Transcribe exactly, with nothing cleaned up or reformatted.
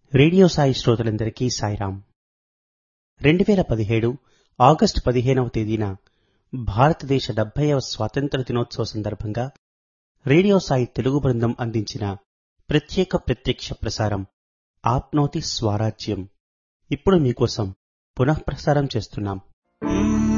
Radio Sai శ్రోతలందరికీ సాయిరాం. రెండు వేల పదిహేడు ఆగస్టు పదిహేనవ తేదీన భారతదేశ డెబ్బైవ స్వాతంత్ర దినోత్సవ సందర్భంగా రేడియో సాయి తెలుగు బృందం అందించిన ప్రత్యేక ప్రత్యక్ష ప్రసారం ఆప్నోతి స్వరాజ్యం ఇప్పుడు మీకోసం పునఃప్రసారం చేస్తున్నాం.